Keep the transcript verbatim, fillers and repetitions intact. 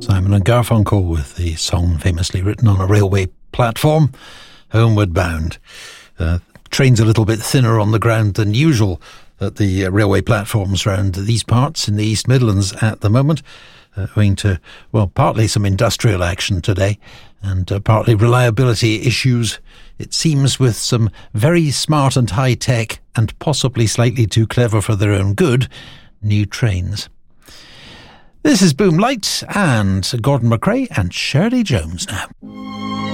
Simon and Garfunkel with the song famously written on a railway platform, Homeward Bound. Uh, trains a little bit thinner on the ground than usual at the uh, railway platforms around these parts in the East Midlands at the moment, uh, owing to, well, partly some industrial action today and uh, partly reliability issues, it seems, with some very smart and high-tech and possibly slightly too clever for their own good new trains. This is Boomlight and Gordon McRae and Shirley Jones now.